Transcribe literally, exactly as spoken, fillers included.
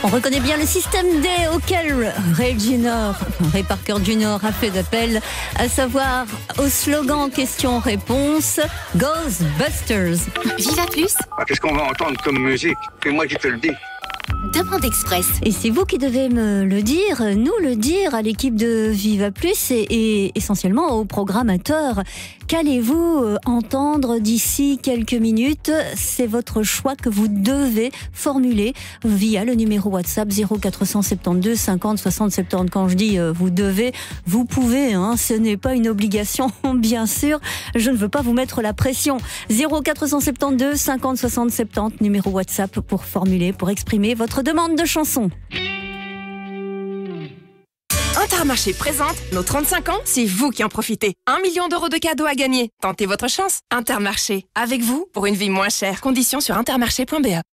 On reconnaît bien le système D auquel Ray Junior, Ray Parker Junior a fait d'appel, à savoir au slogan question-réponse Ghostbusters. Viva Plus. Qu'est-ce qu'on va entendre comme musique? C'est moi qui te le dis. Demande Express. Et c'est vous qui devez me le dire, nous le dire à l'équipe de Viva Plus et, et essentiellement aux programmateurs. Qu'allez-vous entendre d'ici quelques minutes? C'est votre choix que vous devez formuler via le numéro WhatsApp zéro quatre cent soixante-douze cinquante soixante soixante. Quand je dis euh, vous devez, vous pouvez, hein, ce n'est pas une obligation, bien sûr. Je ne veux pas vous mettre la pression. zéro quatre cent soixante-douze cinquante soixante soixante, numéro WhatsApp pour formuler, pour exprimer votre demande de chanson. Intermarché présente nos trente-cinq ans, c'est vous qui en profitez. Un million d'euros de cadeaux à gagner. Tentez votre chance. Intermarché, avec vous pour une vie moins chère. Conditions sur intermarché point b e.